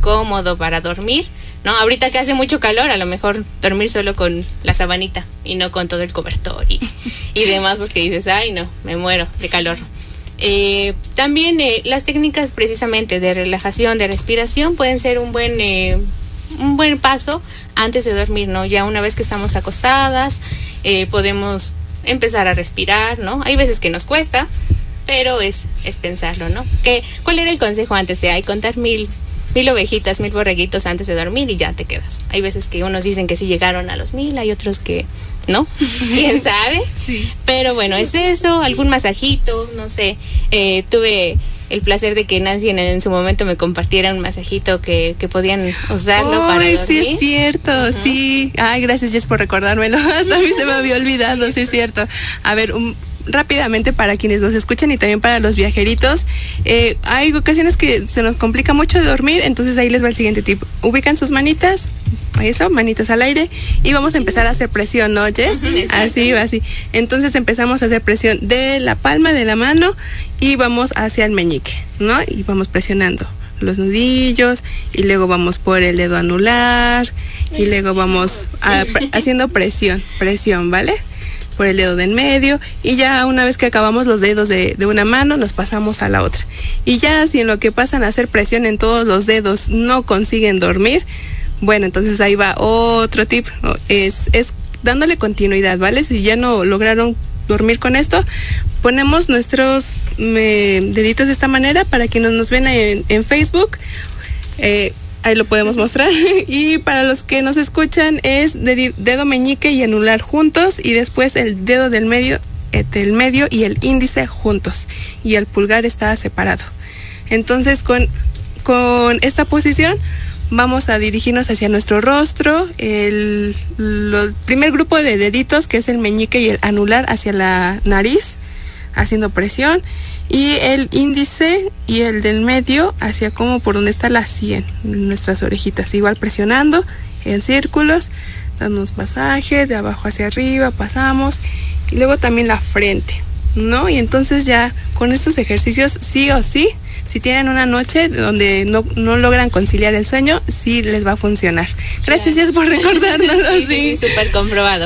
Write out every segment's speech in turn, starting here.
cómodo para dormir, ¿no? Ahorita que hace mucho calor, a lo mejor dormir solo con la sabanita y no con todo el cobertor y demás, porque dices, ay no, me muero de calor. También las técnicas precisamente de relajación, de respiración pueden ser un buen paso antes de dormir, ¿no? Ya una vez que estamos acostadas, podemos empezar a respirar, ¿no? Hay veces que nos cuesta, pero es pensarlo, ¿no? ¿Cuál era el consejo antes? Hay contar 1000 ovejitas, 1000 borreguitos antes de dormir y ya te quedas. Hay veces que unos dicen que sí llegaron a los 1000, hay otros que no, quién sabe. Sí. Pero bueno, es eso, algún masajito, no sé. Tuve el placer de que Nancy en su momento me compartiera un masajito que podían usarlo para dormir. Sí, es cierto, sí. Ay, gracias, Jess, por recordármelo. Hasta a mí se me había olvidado, sí es cierto. A ver, rápidamente para quienes nos escuchan y también para los viajeritos, hay ocasiones que se nos complica mucho de dormir, entonces ahí les va el siguiente tip. Ubican sus manitas, manitas al aire, y vamos a empezar a hacer presión, ¿no, Jess? Así. Entonces empezamos a hacer presión de la palma de la mano y vamos hacia el meñique, ¿no? Y vamos presionando los nudillos y luego vamos por el dedo anular y luego vamos haciendo presión, ¿vale? Por el dedo del medio, y ya una vez que acabamos los dedos de una mano, nos pasamos a la otra. Y ya si en lo que pasan a hacer presión en todos los dedos no consiguen dormir, bueno, entonces ahí va otro tip, es dándole continuidad, ¿vale? Si ya no lograron dormir con esto, ponemos nuestros deditos de esta manera. Para quienes nos ven en Facebook, ahí lo podemos mostrar. Y para los que nos escuchan es dedo meñique y anular juntos, y después el dedo del medio y el índice juntos, y el pulgar está separado. Entonces con esta posición vamos a dirigirnos hacia nuestro rostro, el primer grupo de deditos, que es el meñique y el anular, hacia la nariz, haciendo presión, y el índice y el del medio hacia como por donde está la sien, nuestras orejitas, igual presionando en círculos, damos masaje de abajo hacia arriba, pasamos, y luego también la frente, ¿no? Y entonces ya con estos ejercicios, sí o sí, si tienen una noche donde no logran conciliar el sueño, sí les va a funcionar. Gracias, Jess, por recordárnoslo. Sí, súper comprobado.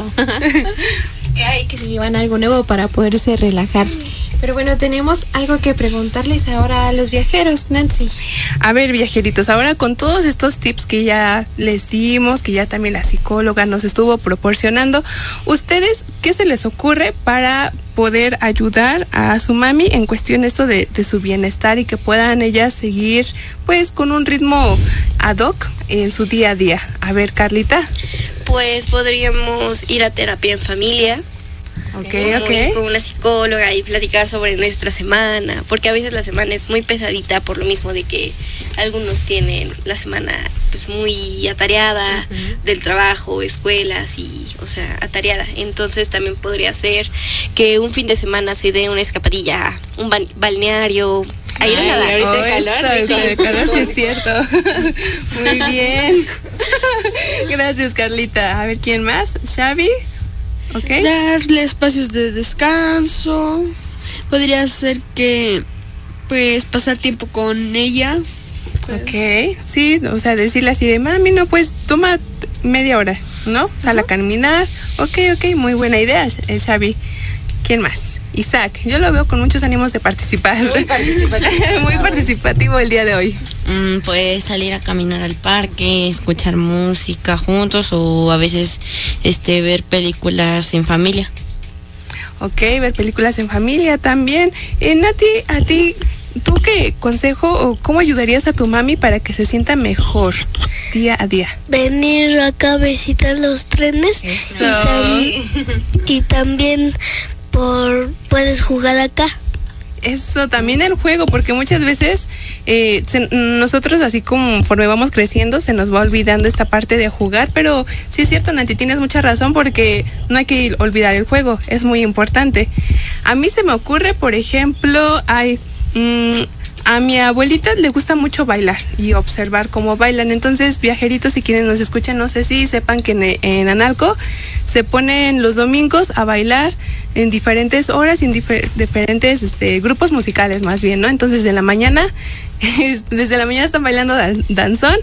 Hay que se llevan algo nuevo para poderse relajar. Pero bueno, tenemos algo que preguntarles ahora a los viajeros, Nancy. A ver, viajeritos, ahora con todos estos tips que ya les dimos, que ya también la psicóloga nos estuvo proporcionando, ¿ustedes qué se les ocurre para poder ayudar a su mami en cuestión esto de su bienestar, y que puedan ellas seguir pues con un ritmo ad hoc en su día a día? A ver, Carlita. Pues podríamos ir a terapia en familia. Okay. Con una psicóloga y platicar sobre nuestra semana, porque a veces la semana es muy pesadita, por lo mismo de que algunos tienen la semana pues muy atareada, del trabajo, escuelas y, o sea, atareada. Entonces también podría ser que un fin de semana se dé una escapadilla, un balneario, a ir a nadar. Ahorita de calor, sí es cierto. Muy bien. Gracias, Carlita. A ver, ¿quién más? ¿Xavi? Okay. Darle espacios de descanso. Podría ser que pues pasar tiempo con ella, pues. Ok, sí, o sea, decirle así de mami, no, pues toma media hora, ¿no? Sal a caminar. Ok, muy buena idea, Xavi. ¿Quién más? Isaac, yo lo veo con muchos ánimos de participar. Muy participativo. Muy participativo el día de hoy. Pues salir a caminar al parque, escuchar música juntos, o a veces ver películas en familia. Ok, ver películas en familia también. Nati, a ti, ¿tú qué consejo o cómo ayudarías a tu mami para que se sienta mejor día a día? Venir acá a visitar los trenes. Y también puedes jugar acá. Eso, también el juego, porque muchas veces nosotros así conforme vamos creciendo se nos va olvidando esta parte de jugar, pero sí es cierto, Nanti, tienes mucha razón, porque no hay que olvidar el juego, es muy importante. A mí se me ocurre, por ejemplo, a mi abuelita le gusta mucho bailar y observar cómo bailan. Entonces, viajeritos, si quienes nos escuchan, no sé si sepan que en Analco se ponen los domingos a bailar en diferentes horas y en diferentes grupos musicales, más bien, ¿no? Entonces, desde la mañana están bailando danzón,